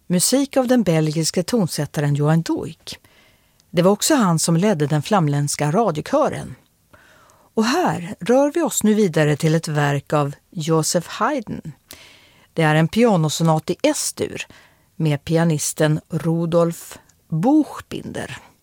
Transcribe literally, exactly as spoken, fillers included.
Musik av den belgiske tonsättaren Johan Doik. Det var också han som ledde den flamländska radiokören. Och här rör vi oss nu vidare till ett verk av Joseph Haydn. Det är en pianosonat i S-dur med pianisten Rudolf Buchbinder.